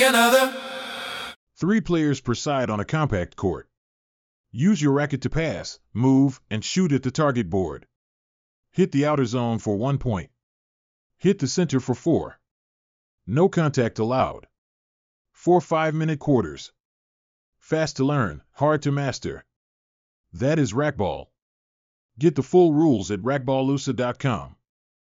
another. 3 players per side on a compact court. Use your racket to pass, move, and shoot at the target board. Hit the outer zone for 1 point. Hit the center for 4. No contact allowed. 4 5-minute quarters. Fast to learn, hard to master. That is racquetball. Get the full rules at racquetballusa.com.